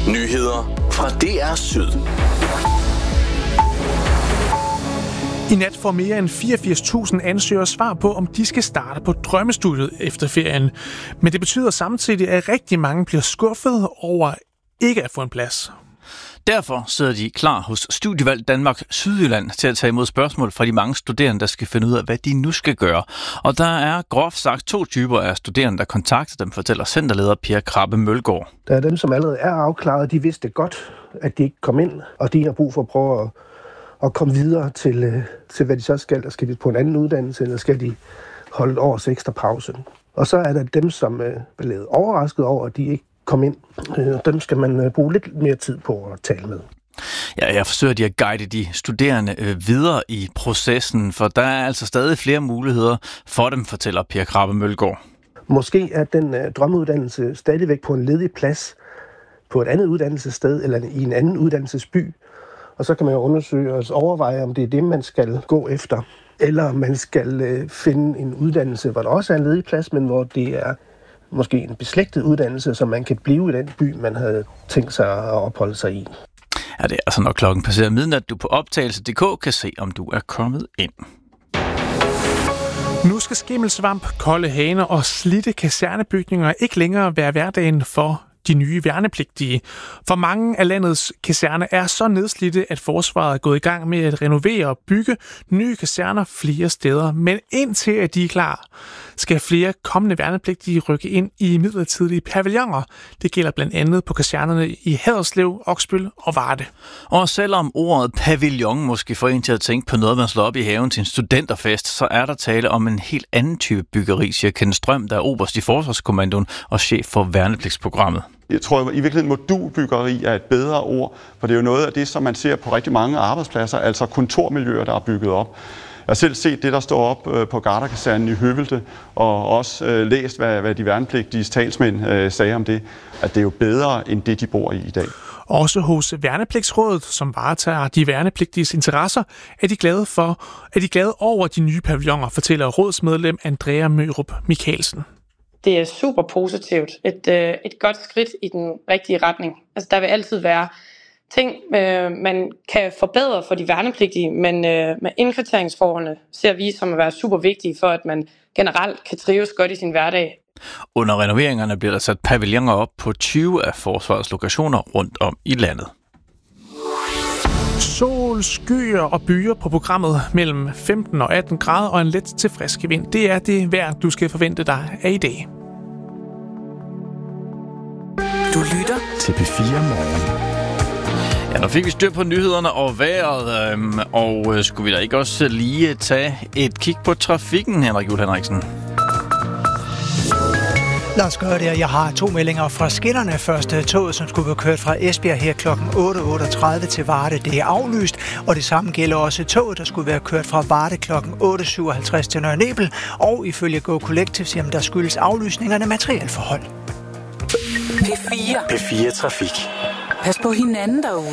Nyheder fra DR Syd. I nat får mere end 84.000 ansøgere svar på, om de skal starte på drømmestudiet efter ferien. Men det betyder samtidig, at rigtig mange bliver skuffet over ikke at få en plads. Derfor sidder de klar hos Studievalg Danmark Sydjylland til at tage imod spørgsmål fra de mange studerende, der skal finde ud af, hvad de nu skal gøre. Og der er groft sagt 2 typer af studerende, der kontakter dem, fortæller centerleder Per Krabbe Mølgaard. Der er dem, som allerede er afklaret. De vidste godt, at de ikke kom ind, og de har brug for at prøve at komme videre til hvad de så skal. Skal de på en anden uddannelse, eller skal de holde et års ekstra pause? Og så er der dem, som er blevet overrasket over, at de ikke kom ind. Dem skal man bruge lidt mere tid på at tale med. Ja, jeg forsøger at guide de studerende videre i processen, for der er altså stadig flere muligheder for dem, fortæller Per Krabbe Mølgaard. Måske er den drømmeuddannelse stadigvæk på en ledig plads på et andet uddannelsessted eller i en anden uddannelsesby. Og så kan man jo undersøge og overveje, om det er det, man skal gå efter. Eller man skal finde en uddannelse, hvor der også er en ledig plads, men hvor det er måske en beslægtet uddannelse, så man kan blive i den by, man havde tænkt sig at opholde sig i. Ja, det er altså når klokken passerer midnat, du på optagelse.dk kan se, om du er kommet ind. Nu skal skimmelsvamp, kolde haner og slidte kasernebygninger ikke længere være hverdagen for de nye værnepligtige. For mange af landets kaserner er så nedslidte, at forsvaret er gået i gang med at renovere og bygge nye kaserner flere steder. Men indtil at de er klar, skal flere kommende værnepligtige rykke ind i midlertidige pavilloner. Det gælder blandt andet på kasernerne i Haderslev, Oksbøl og Varde. Og selvom ordet pavillon måske får en til at tænke på noget, man slår op i haven til en studenterfest, så er der tale om en helt anden type byggeri, siger Kenneth Strøm, der er oberst i Forsvarskommandoen og chef for værnepligtsprogrammet. Jeg tror i virkeligheden, modulbyggeri er et bedre ord, for det er jo noget af det, som man ser på rigtig mange arbejdspladser, altså kontormiljøer, der er bygget op. Jeg har selv set det, der står op på Garderkasernen i Høvelte, og også læst, hvad de værnepligtiges talsmænd sagde om det, at det er jo bedre end det, de bor i dag. Også hos Værnepligtsrådet, som varetager de værnepligtiges interesser, er de glade over de nye pavilloner, fortæller rådsmedlem Andrea Mørup Michaelsen. Det er super positivt. Et godt skridt i den rigtige retning. Altså, der vil altid være ting, man kan forbedre for de værnepligtige, men med indkvarteringsforholdene ser vi som at være super vigtige for, at man generelt kan trives godt i sin hverdag. Under renoveringerne bliver der sat pavilloner op på 20 af forsvarets lokationer rundt om i landet. Sol, skyer og byer på programmet mellem 15 og 18 grader og en let til frisk vind. Det er det vejr, du skal forvente dig af i dag. Du lytter til P4 Morgen. Ja, nu fik vi styr på nyhederne og vejret, og skulle vi da ikke også lige tage et kig på trafikken, Henrik Juhl Henriksen? Lad os gøre det. Jeg har 2 meldinger fra skinnerne. Først toget, som skulle være kørt fra Esbjerg her kl. 8.38 til Varde, det er aflyst. Og det samme gælder også toget, der skulle være kørt fra Varde kl. 8.57 til Nørre Nebel. Og ifølge Go Collective siger der skyldes aflysningerne materielforhold. P4 Trafik. Pas på hinanden derude.